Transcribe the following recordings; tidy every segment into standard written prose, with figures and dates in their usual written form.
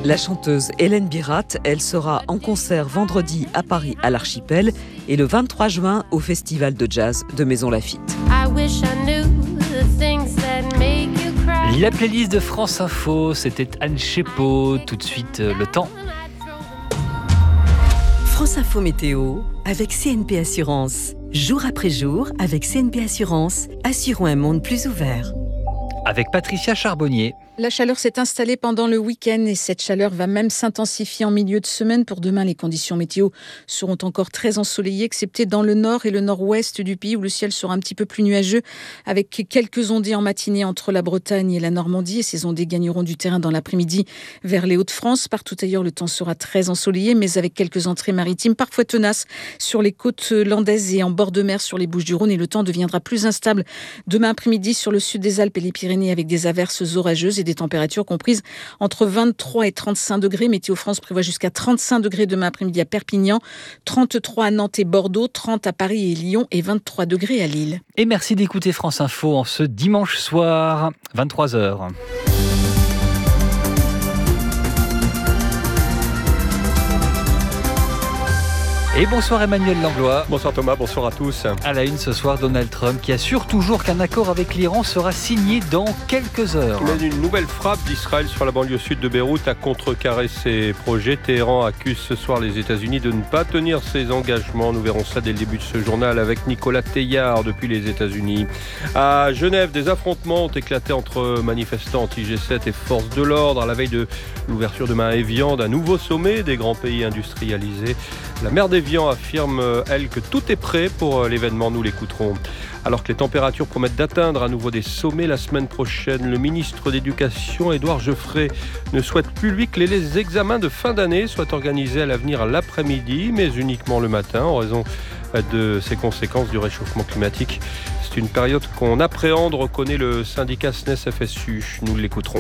La chanteuse Hélène Birat, elle sera en concert vendredi à Paris à l'Archipel et le 23 juin au Festival de Jazz de Maison Lafitte. La playlist de France Info, c'était Anne Chépeau. Tout de suite, le temps. France Info Météo avec CNP Assurance. Jour après jour, avec CNP Assurance, assurons un monde plus ouvert. Avec Patricia Charbonnier. La chaleur s'est installée pendant le week-end et cette chaleur va même s'intensifier en milieu de semaine. Pour demain, les conditions météo seront encore très ensoleillées, excepté dans le nord et le nord-ouest du pays où le ciel sera un petit peu plus nuageux avec quelques ondées en matinée entre la Bretagne et la Normandie. Et ces ondées gagneront du terrain dans l'après-midi vers les Hauts-de-France. Partout ailleurs, le temps sera très ensoleillé, mais avec quelques entrées maritimes parfois tenaces sur les côtes landaises et en bord de mer sur les Bouches-du-Rhône. Et le temps deviendra plus instable demain après-midi sur le sud des Alpes et les Pyrénées avec des averses orageuses et des températures comprises entre 23 et 35 degrés. Météo France prévoit jusqu'à 35 degrés demain après-midi à Perpignan, 33 à Nantes et Bordeaux, 30 à Paris et Lyon et 23 degrés à Lille. Et merci d'écouter France Info en ce dimanche soir, 23h. Et bonsoir Emmanuel Langlois. Bonsoir Thomas, bonsoir à tous. À la une ce soir, Donald Trump qui assure toujours qu'un accord avec l'Iran sera signé dans quelques heures. Mais une nouvelle frappe d'Israël sur la banlieue sud de Beyrouth a contrecarré ses projets. Téhéran accuse ce soir les États-Unis de ne pas tenir ses engagements. Nous verrons ça dès le début de ce journal avec Nicolas Teillard depuis les États-Unis. À Genève, des affrontements ont éclaté entre manifestants anti-G7 et forces de l'ordre à la veille de l'ouverture demain à Évian d'un nouveau sommet des grands pays industrialisés. La maire d'Évian affirme, elle, que tout est prêt pour l'événement. Nous l'écouterons. Alors que les températures promettent d'atteindre à nouveau des sommets la semaine prochaine, le ministre d'Éducation, Édouard Geoffrey, ne souhaite plus, lui, que les examens de fin d'année soient organisés à l'avenir l'après-midi, mais uniquement le matin, en raison de ces conséquences du réchauffement climatique. C'est une période qu'on appréhende, reconnaît le syndicat SNES-FSU. Nous l'écouterons.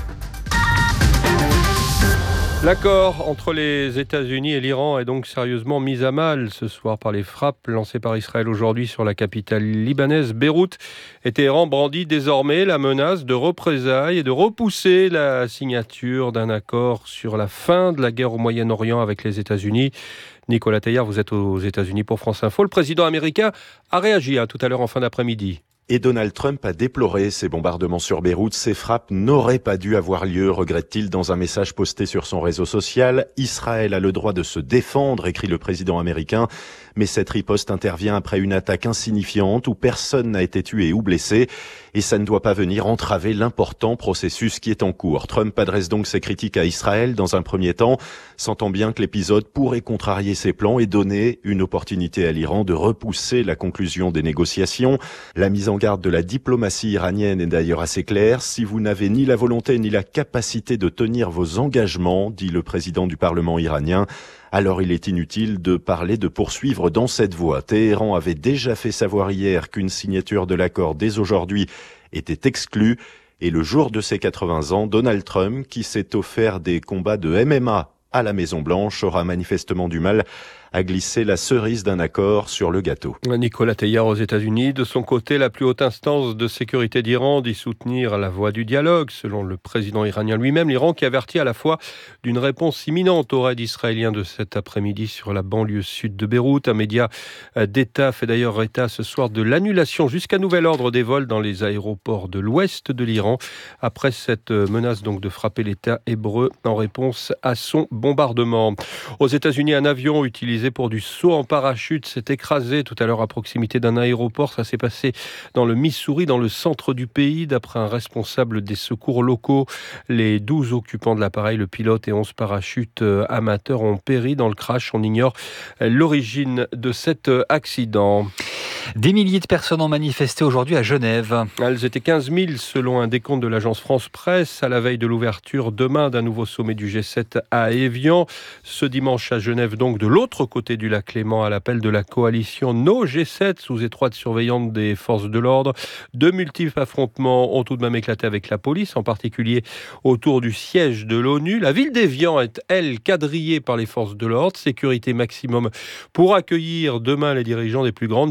L'accord entre les États-Unis et l'Iran est donc sérieusement mis à mal ce soir par les frappes lancées par Israël aujourd'hui sur la capitale libanaise, Beyrouth. Et Téhéran brandit désormais la menace de représailles et de repousser la signature d'un accord sur la fin de la guerre au Moyen-Orient avec les États-Unis. Nicolas Teillard, vous êtes aux États-Unis pour France Info. Le président américain a réagi tout à l'heure en fin d'après-midi. Et Donald Trump a déploré ces bombardements sur Beyrouth. Ces frappes n'auraient pas dû avoir lieu, regrette-t-il dans un message posté sur son réseau social. Israël a le droit de se défendre, écrit le président américain. Mais cette riposte intervient après une attaque insignifiante où personne n'a été tué ou blessé. Et ça ne doit pas venir entraver l'important processus qui est en cours. Trump adresse donc ses critiques à Israël dans un premier temps, sentant bien que l'épisode pourrait contrarier ses plans et donner une opportunité à l'Iran de repousser la conclusion des négociations. La mise en garde de la diplomatie iranienne est d'ailleurs assez claire. Si vous n'avez ni la volonté ni la capacité de tenir vos engagements, dit le président du Parlement iranien, alors il est inutile de parler de poursuivre dans cette voie. Téhéran avait déjà fait savoir hier qu'une signature de l'accord dès aujourd'hui était exclue. Et le jour de ses 80 ans, Donald Trump, qui s'est offert des combats de MMA à la Maison-Blanche, aura manifestement du mal à glisser la cerise d'un accord sur le gâteau. Nicolas Teillard aux États-Unis. De son côté, la plus haute instance de sécurité d'Iran dit soutenir la voie du dialogue. Selon le président iranien lui-même, l'Iran qui avertit à la fois d'une réponse imminente au raid israélien de cet après-midi sur la banlieue sud de Beyrouth. Un média d'État fait d'ailleurs état ce soir de l'annulation jusqu'à nouvel ordre des vols dans les aéroports de l'ouest de l'Iran après cette menace donc de frapper l'État hébreu en réponse à son bombardement. Aux États-Unis, un avion utilisé pour du saut en parachute s'est écrasé tout à l'heure à proximité d'un aéroport. Ça s'est passé dans le Missouri, dans le centre du pays. D'après un responsable des secours locaux, les 12 occupants de l'appareil, le pilote et 11 parachutes amateurs ont péri dans le crash. On ignore l'origine de cet accident. Des milliers de personnes ont manifesté aujourd'hui à Genève. Elles étaient 15 000 selon un décompte de l'agence France-Presse à la veille de l'ouverture demain d'un nouveau sommet du G7 à Évian. Ce dimanche à Genève, donc de l'autre côté du lac Léman, à l'appel de la coalition No G7 sous étroite surveillance des forces de l'ordre. De multiples affrontements ont tout de même éclaté avec la police, en particulier autour du siège de l'ONU. La ville d'Évian est, elle, quadrillée par les forces de l'ordre. Sécurité maximum pour accueillir demain les dirigeants des plus grandes puissances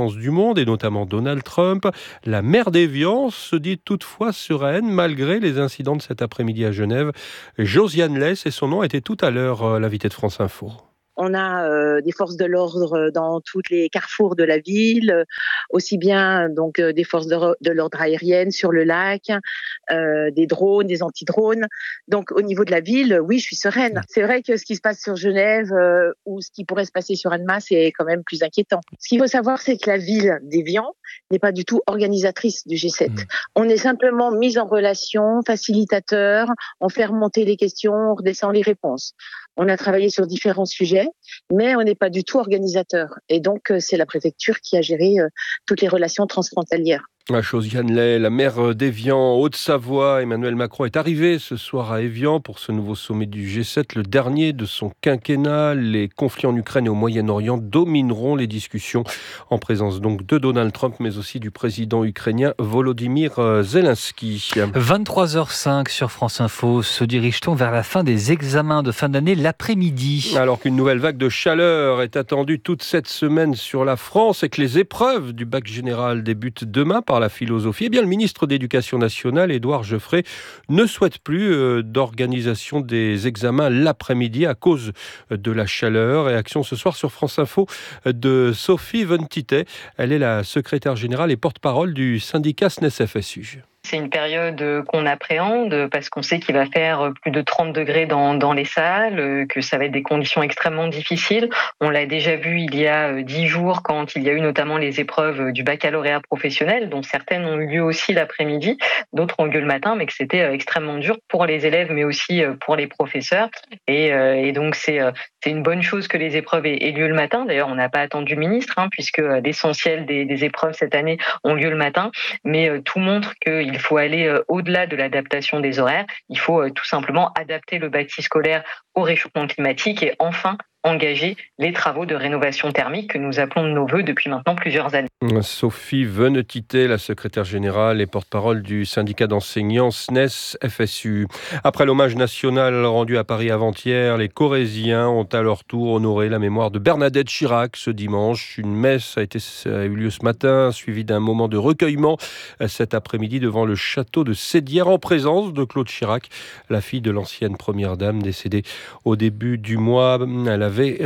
puissances du monde, et notamment Donald Trump. La maire d'Évian se dit toutefois sereine, malgré les incidents de cet après-midi à Genève. Josiane Lès, et son nom était tout à l'heure l'invité de France Info. On a des forces de l'ordre dans tous les carrefours de la ville, aussi bien donc des forces de l'ordre aériennes sur le lac, des drones, des anti-drones. Donc au niveau de la ville, oui, je suis sereine. C'est vrai que ce qui se passe sur Genève ou ce qui pourrait se passer sur Annemasse, c'est quand même plus inquiétant. Ce qu'il faut savoir, c'est que la ville d'Évian n'est pas du tout organisatrice du G7. On est simplement mis en relation, facilitateur, on fait remonter les questions, on redescend les réponses. On a travaillé sur différents sujets, mais on n'est pas du tout organisateur. Et donc, c'est la préfecture qui a géré toutes les relations transfrontalières. Josiane Lès, la maire d'Évian, Haute-Savoie, Emmanuel Macron est arrivé ce soir à Évian pour ce nouveau sommet du G7, le dernier de son quinquennat. Les conflits en Ukraine et au Moyen-Orient domineront les discussions, en présence donc de Donald Trump, mais aussi du président ukrainien Volodymyr Zelensky. 23h05 sur France Info, se dirige-t-on vers la fin des examens de fin d'année l'après-midi ? Alors qu'une nouvelle vague de chaleur est attendue toute cette semaine sur la France et que les épreuves du bac général débutent demain par la philosophie, eh bien le ministre d'Éducation nationale, Édouard Geoffrey, ne souhaite plus d'organisation des examens l'après-midi à cause de la chaleur. Réaction ce soir sur France Info de Sophie Ventitet. Elle est la secrétaire générale et porte-parole du syndicat SNES-FSU. C'est une période qu'on appréhende parce qu'on sait qu'il va faire plus de 30 degrés dans les salles, que ça va être des conditions extrêmement difficiles. On l'a déjà vu il y a 10 jours quand il y a eu notamment les épreuves du baccalauréat professionnel, dont certaines ont eu lieu aussi l'après-midi, d'autres ont eu lieu le matin, mais que c'était extrêmement dur pour les élèves, mais aussi pour les professeurs. Et donc c'est une bonne chose que les épreuves aient lieu le matin. D'ailleurs, on n'a pas attendu le ministre, puisque l'essentiel des épreuves cette année ont lieu le matin. Mais tout montre qu'il faut aller au-delà de l'adaptation des horaires. Il faut tout simplement adapter le bâti scolaire au réchauffement climatique et enfin engager les travaux de rénovation thermique que nous appelons de nos vœux depuis maintenant plusieurs années. Sophie Venetitet, la secrétaire générale et porte-parole du syndicat d'enseignants SNES-FSU. Après l'hommage national rendu à Paris avant-hier, les Corréziens ont à leur tour honoré la mémoire de Bernadette Chirac ce dimanche. Une messe a eu lieu ce matin, suivie d'un moment de recueillement cet après-midi devant le château de Sédières en présence de Claude Chirac, la fille de l'ancienne première dame décédée au début du mois. Elle avait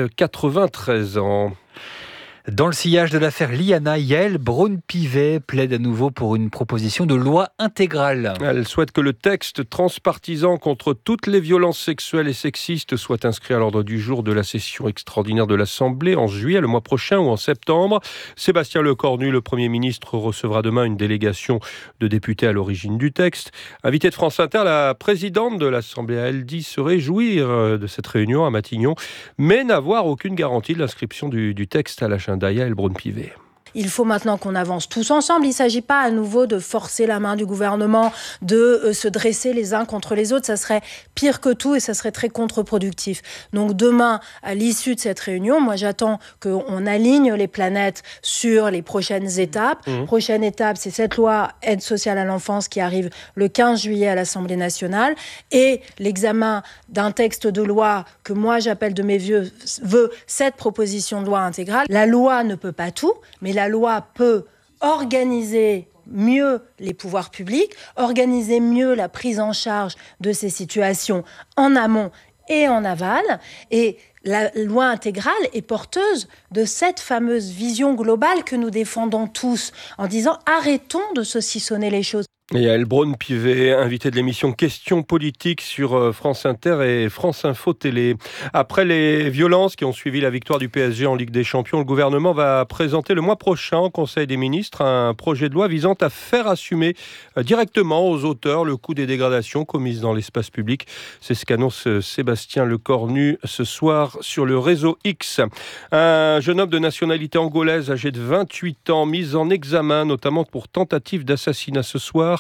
93 ans. Dans le sillage de l'affaire Liana, Yaël Braun-Pivet plaide à nouveau pour une proposition de loi intégrale. Elle souhaite que le texte transpartisan contre toutes les violences sexuelles et sexistes soit inscrit à l'ordre du jour de la session extraordinaire de l'Assemblée en juillet, le mois prochain ou en septembre. Sébastien Lecornu, le Premier ministre, recevra demain une délégation de députés à l'origine du texte. Invitée de France Inter, la présidente de l'Assemblée, elle dit se réjouir de cette réunion à Matignon, mais n'avoir aucune garantie de l'inscription du texte à l'agenda. Yaël Braun-Pivet. Il faut maintenant qu'on avance tous ensemble. Il ne s'agit pas à nouveau de forcer la main du gouvernement, de se dresser les uns contre les autres. Ça serait pire que tout et ça serait très contre-productif. Donc demain, à l'issue de cette réunion, moi j'attends qu'on aligne les planètes sur les prochaines étapes. Prochaine étape, c'est cette loi aide sociale à l'enfance qui arrive le 15 juillet à l'Assemblée nationale et l'examen d'un texte de loi que moi j'appelle de mes vœux cette proposition de loi intégrale. La loi ne peut pas tout, mais la loi peut organiser mieux les pouvoirs publics, organiser mieux la prise en charge de ces situations en amont et en aval. Et la loi intégrale est porteuse de cette fameuse vision globale que nous défendons tous en disant arrêtons de saucissonner les choses. Et Yaël Braun-Pivet, invitée de l'émission Questions politiques sur France Inter et France Info Télé. Après les violences qui ont suivi la victoire du PSG en Ligue des Champions, le gouvernement va présenter le mois prochain au Conseil des ministres un projet de loi visant à faire assumer directement aux auteurs le coût des dégradations commises dans l'espace public. C'est ce qu'annonce Sébastien Lecornu ce soir sur le réseau X. Un jeune homme de nationalité angolaise âgé de 28 ans mis en examen, notamment pour tentative d'assassinat ce soir.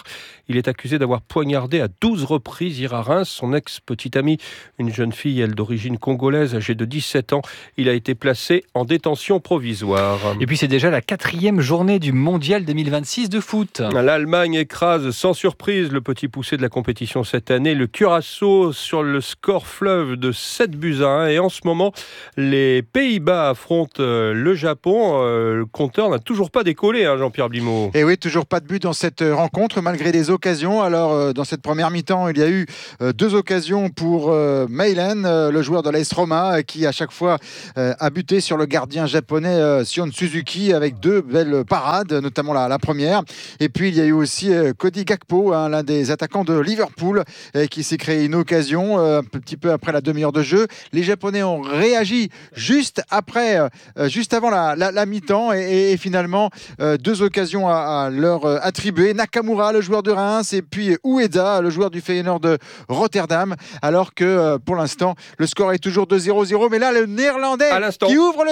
soir. Il est accusé d'avoir poignardé à 12 reprises hier à Reims son ex-petite amie, une jeune fille, elle d'origine congolaise, âgée de 17 ans. Il a été placé en détention provisoire. Et puis c'est déjà la 4e journée du Mondial 2026 de foot. L'Allemagne écrase sans surprise le petit poussé de la compétition cette année, le Curaçao, sur le score fleuve de 7-1. Et en ce moment, les Pays-Bas affrontent le Japon. Le compteur n'a toujours pas décollé, Jean-Pierre Blimaud. Et oui, toujours pas de but dans cette rencontre, malgré des occasions. Alors, dans cette première mi-temps, il y a eu 2 occasions pour Meilen, le joueur de l'AS Roma, qui à chaque fois a buté sur le gardien japonais Sion Suzuki, avec 2 belles parades, notamment la première. Et puis, il y a eu aussi Cody Gakpo, l'un des attaquants de Liverpool, qui s'est créé une occasion un petit peu après la demi-heure de jeu. Les Japonais ont réagi juste avant la mi-temps et finalement 2 occasions à leur attribuer. Nakamura, le joueur de Reims, et puis Ueda, le joueur du Feyenoord de Rotterdam, alors que pour l'instant le score est toujours de 0-0, mais là le Néerlandais qui ouvre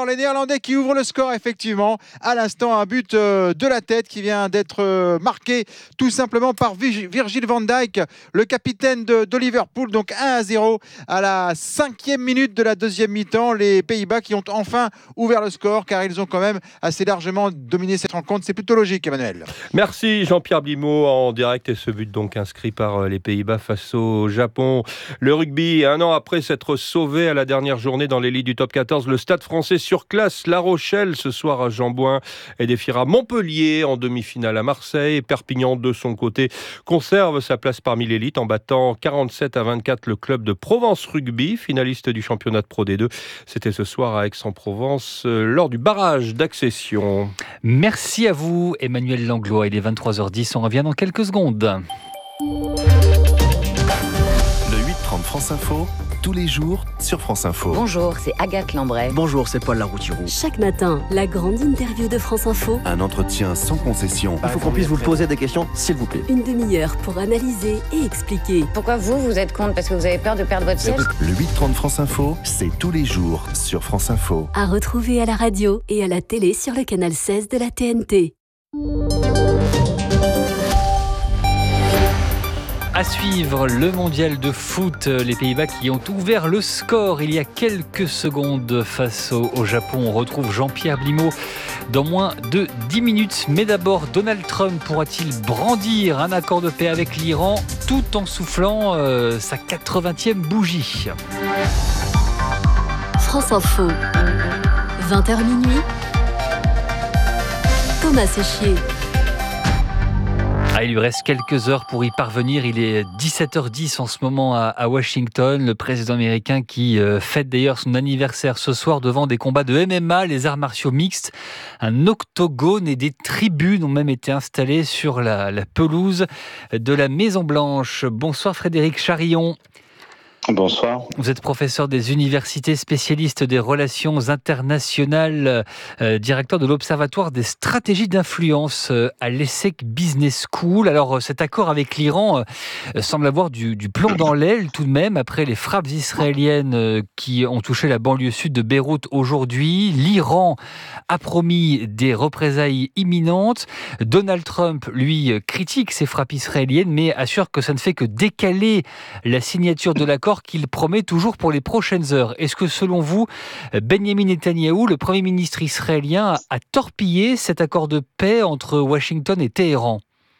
le score, effectivement, à l'instant, un but de la tête qui vient d'être marqué tout simplement par Virgil van Dijk, le capitaine de Liverpool. Donc 1-0 à la 5e minute de la deuxième mi-temps. Les Pays-Bas qui ont enfin ouvert le score, car ils ont quand même assez largement dominé cette rencontre. C'est plutôt logique, Emmanuel. Merci Jean-Pierre Blimaud en direct, et ce but donc inscrit par les Pays-Bas face au Japon. Le rugby, 1 an après s'être sauvé à la dernière journée dans l'élite du top 14, le Stade français surclasse La Rochelle ce soir à Jean-Bouin et défiera Montpellier en demi-finale à Marseille. Perpignan, de son côté, conserve sa place parmi l'élite en battant 47-24 le club de Provence Rugby, finaliste du championnat de Pro D2. C'était ce soir à Aix-en-Provence lors du barrage d'accession. Merci à vous, Emmanuel Langlois. Il est 23h10, on revient dans quelques secondes. Le 8h30 France Info, tous les jours sur France Info. Bonjour, c'est Agathe Lambray. Bonjour, c'est Paul Larouturou. Chaque matin, la grande interview de France Info. Un entretien sans concession. Il faut qu'on puisse vous poser des questions, s'il vous plaît. Une demi-heure pour analyser et expliquer. Pourquoi vous êtes contre? Parce que vous avez peur de perdre votre siège? Le 8h30 France Info, c'est tous les jours sur France Info. À retrouver à la radio et à la télé sur le canal 16 de la TNT. À suivre le mondial de foot, les Pays-Bas qui ont ouvert le score il y a quelques secondes face au Japon. On retrouve Jean-Pierre Blimaud dans moins de 10 minutes. Mais d'abord, Donald Trump pourra-t-il brandir un accord de paix avec l'Iran tout en soufflant sa 80e bougie? France Info, 20h minuit. Thomas Séchier. Il lui reste quelques heures pour y parvenir. Il est 17h10 en ce moment à Washington. Le président américain qui fête d'ailleurs son anniversaire ce soir devant des combats de MMA, les arts martiaux mixtes. Un octogone et des tribunes ont même été installées sur la pelouse de la Maison-Blanche. Bonsoir Frédéric Charillon. Bonsoir. Vous êtes professeur des universités, spécialiste des relations internationales, directeur de l'Observatoire des stratégies d'influence à l'ESSEC Business School. Alors cet accord avec l'Iran semble avoir du plomb dans l'aile tout de même, après les frappes israéliennes qui ont touché la banlieue sud de Beyrouth aujourd'hui. L'Iran a promis des représailles imminentes. Donald Trump, lui, critique ces frappes israéliennes, mais assure que ça ne fait que décaler la signature de l'accord qu'il promet toujours pour les prochaines heures. Est-ce que selon vous, Benjamin Netanyahou, le Premier ministre israélien, a torpillé cet accord de paix entre Washington et Téhéran ?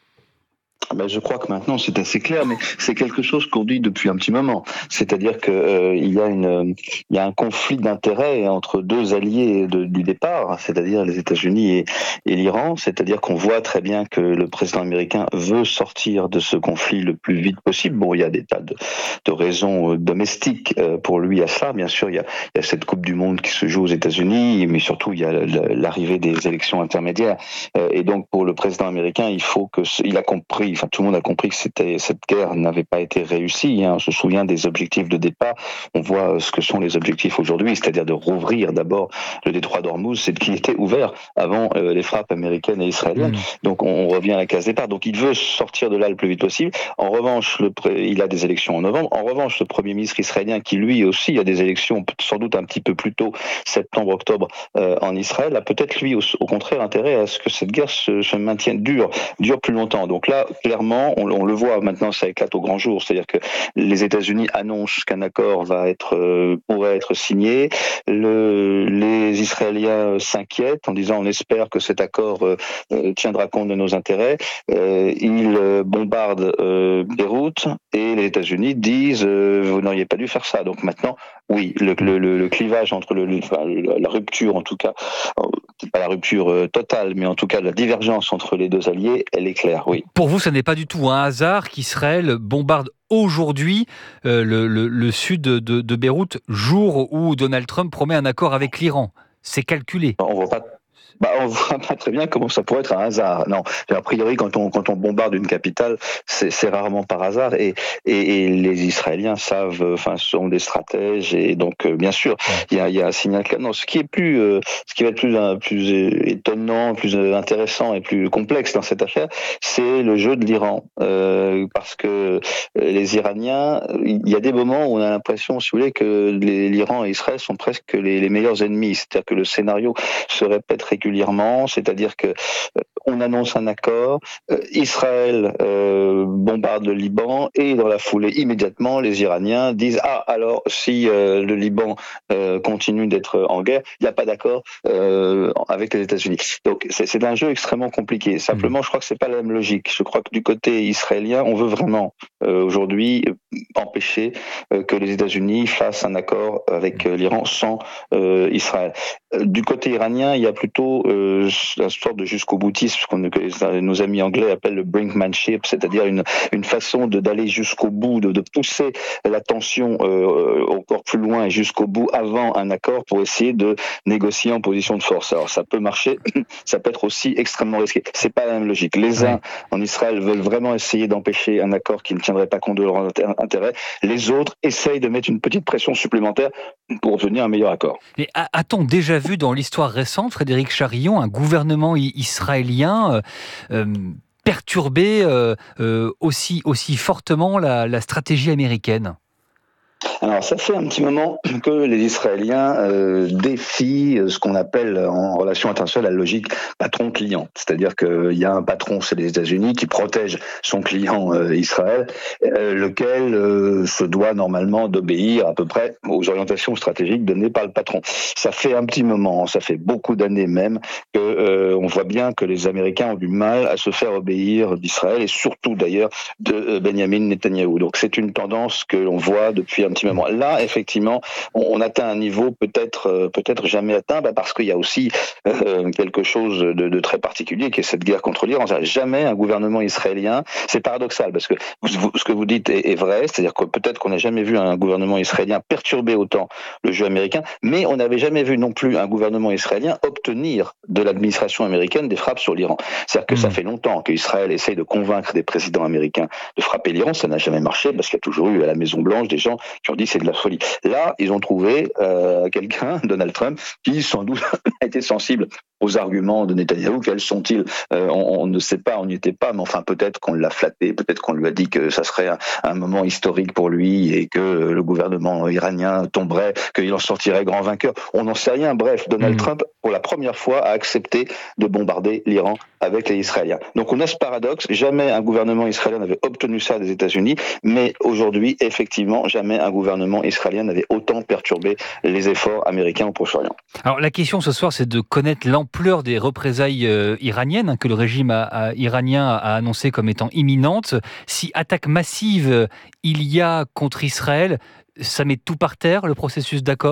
Je crois que maintenant c'est assez clair, mais c'est quelque chose qu'on dit depuis un petit moment. C'est-à-dire que il y a un conflit d'intérêts entre deux alliés du départ, c'est-à-dire les États-Unis et l'Iran. C'est-à-dire qu'on voit très bien que le président américain veut sortir de ce conflit le plus vite possible. Bon, il y a des tas de raisons domestiques pour lui à cela. Bien sûr, il y a cette Coupe du Monde qui se joue aux États-Unis, mais surtout il y a l'arrivée des élections intermédiaires. Et donc pour le président américain, il a compris. Tout le monde a compris que cette guerre n'avait pas été réussie. On se souvient des objectifs de départ. On voit ce que sont les objectifs aujourd'hui, c'est-à-dire de rouvrir d'abord le détroit d'Ormuz, c'est qui était ouvert avant les frappes américaines et israéliennes. Donc on revient à la case départ. Donc il veut sortir de là le plus vite possible. En revanche, il a des élections en novembre. En revanche, le Premier ministre israélien, qui lui aussi a des élections sans doute un petit peu plus tôt, septembre-octobre, en Israël, a peut-être lui au contraire intérêt à ce que cette guerre se maintienne dure plus longtemps. Donc là, clairement, on le voit maintenant, ça éclate au grand jour. C'est-à-dire que les États-Unis annoncent qu'un accord pourrait être signé. Les Israéliens s'inquiètent en disant on espère que cet accord tiendra compte de nos intérêts. Ils bombardent Beyrouth et les États-Unis disent vous n'auriez pas dû faire ça. Donc maintenant, oui, le clivage entre la rupture, en tout cas, pas la rupture totale, mais en tout cas la divergence entre les deux alliés, elle est claire, oui. Pour vous, ce n'est pas du tout un hasard qu'Israël bombarde aujourd'hui le sud de Beyrouth, jour où Donald Trump promet un accord avec l'Iran. C'est calculé. On voit pas très bien comment ça pourrait être un hasard. Non, a priori, quand on bombarde une capitale, c'est rarement par hasard. Et les Israéliens sont des stratèges. Et donc, bien sûr, il y a un signal clair. Non, ce qui va être plus étonnant, plus intéressant et plus complexe dans cette affaire, c'est le jeu de l'Iran. Parce que les Iraniens, il y a des moments où on a l'impression, si vous voulez, que l'Iran et Israël sont presque les meilleurs ennemis. C'est-à-dire que le scénario se répète régulièrement, c'est-à-dire que on annonce un accord, Israël bombarde le Liban et dans la foulée immédiatement les Iraniens disent alors si le Liban continue d'être en guerre, il n'y a pas d'accord avec les États-Unis. Donc c'est un jeu extrêmement compliqué. Simplement, je crois que c'est pas la même logique. Je crois que du côté israélien, on veut vraiment aujourd'hui empêcher que les États-Unis fassent un accord avec l'Iran sans Israël. Du côté iranien, il y a plutôt une sorte de jusqu'au boutisme, ce que nos amis anglais appellent le brinkmanship, c'est-à-dire une façon d'aller jusqu'au bout, de pousser la tension encore plus loin et jusqu'au bout avant un accord pour essayer de négocier en position de force. Alors ça peut marcher, ça peut être aussi extrêmement risqué. C'est pas la même logique. Les uns en Israël veulent vraiment essayer d'empêcher un accord qui ne tiendrait pas compte de leurs intérêts. Les autres essayent de mettre une petite pression supplémentaire pour obtenir un meilleur accord. Mais a-t-on déjà vu dans l'histoire récente, Frédéric Charillon, un gouvernement israélien perturber aussi fortement la stratégie américaine ? Alors, ça fait un petit moment que les Israéliens défient ce qu'on appelle en relation internationale la logique patron-client. C'est-à-dire qu'il y a un patron, c'est les États-Unis, qui protège son client Israël, lequel se doit normalement d'obéir à peu près aux orientations stratégiques données par le patron. Ça fait un petit moment, ça fait beaucoup d'années même, que on voit bien que les Américains ont du mal à se faire obéir d'Israël et surtout d'ailleurs de Benjamin Netanyahou. Donc c'est une tendance que l'on voit depuis un petit moment. Là, effectivement, on atteint un niveau peut-être jamais atteint, parce qu'il y a aussi quelque chose de très particulier qui est cette guerre contre l'Iran. Jamais un gouvernement israélien, c'est paradoxal parce que ce que vous dites est vrai, c'est-à-dire que peut-être qu'on n'a jamais vu un gouvernement israélien perturber autant le jeu américain, mais on n'avait jamais vu non plus un gouvernement israélien obtenir de l'administration américaine des frappes sur l'Iran. C'est-à-dire que ça fait longtemps qu'Israël essaye de convaincre des présidents américains de frapper l'Iran, ça n'a jamais marché parce qu'il y a toujours eu à la Maison-Blanche des gens qui ont dit c'est de la folie. Là, ils ont trouvé quelqu'un, Donald Trump, qui sans doute a été sensible aux arguments de Netanyahou. Quels sont-ils ? On ne sait pas, on n'y était pas, mais enfin peut-être qu'on l'a flatté, peut-être qu'on lui a dit que ça serait un moment historique pour lui et que le gouvernement iranien tomberait, qu'il en sortirait grand vainqueur. On n'en sait rien. Bref, Donald Trump, pour la première fois, a accepté de bombarder l'Iran avec les Israéliens. Donc on a ce paradoxe, jamais un gouvernement israélien n'avait obtenu ça des États-Unis, mais aujourd'hui, effectivement, jamais un gouvernement israélien n'avait autant perturbé les efforts américains au Proche-Orient. Alors la question ce soir, c'est de connaître l'ampleur des représailles iraniennes que le régime iranien a annoncé comme étant imminentes. Si attaque massive il y a contre Israël, ça met tout par terre, le processus d'accord ?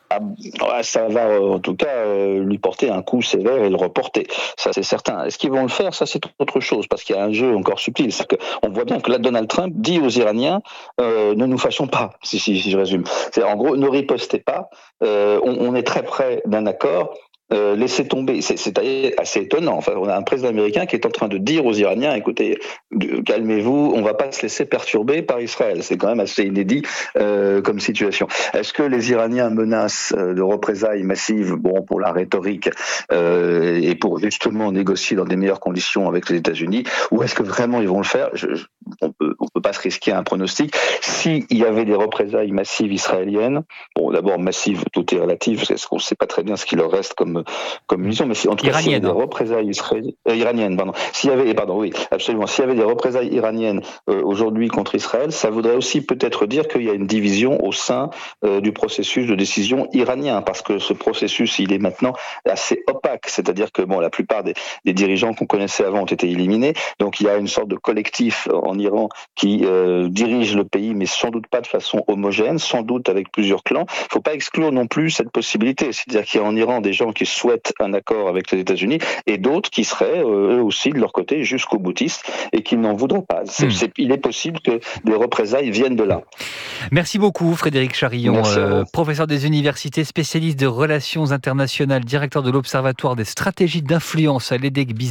Ça va en tout cas lui porter un coup sévère et le reporter, ça c'est certain. Est-ce qu'ils vont le faire ? Ça c'est autre chose, parce qu'il y a un jeu encore subtil. On voit bien que là Donald Trump dit aux Iraniens ne nous fâchons pas, si je résume. C'est en gros, ne ripostez pas, on est très près d'un accord. Laissez tomber, c'est assez étonnant. Enfin, on a un président américain qui est en train de dire aux Iraniens, écoutez, calmez-vous, on ne va pas se laisser perturber par Israël. C'est quand même assez inédit comme situation. Est-ce que les Iraniens menacent de représailles massives, pour la rhétorique et pour justement négocier dans des meilleures conditions avec les États-Unis, ou est-ce que vraiment ils vont le faire ? on peut pas se risquer à un pronostic. S'il y avait des représailles massives israéliennes, bon, d'abord massives, tout est relatif, parce qu'on ne sait pas très bien ce qu'il leur reste comme munitions, mais en tout cas, s'il y avait des représailles iraniennes, pardon. S'il y avait des représailles iraniennes aujourd'hui contre Israël, ça voudrait aussi peut-être dire qu'il y a une division au sein du processus de décision iranien, parce que ce processus, il est maintenant assez opaque, c'est-à-dire que la plupart des dirigeants qu'on connaissait avant ont été éliminés, donc il y a une sorte de collectif en Iran qui dirige le pays, mais sans doute pas de façon homogène, sans doute avec plusieurs clans. Il ne faut pas exclure non plus cette possibilité, c'est-à-dire qu'il y a en Iran des gens qui souhaitent un accord avec les États-Unis et d'autres qui seraient eux aussi de leur côté jusqu'au boutiste et qui n'en voudraient pas. Il est possible que des représailles viennent de là. Merci beaucoup Frédéric Charillon, professeur des universités, spécialiste de relations internationales, directeur de l'Observatoire des stratégies d'influence à l'EDEC Business.